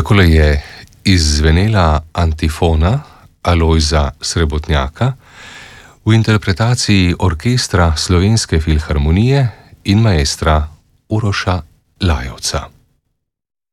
Takole je izzvenela antifona Alojza Srebotnjaka v interpretaciji orkestra Slovenske filharmonije in maestra Uroša Lajovca.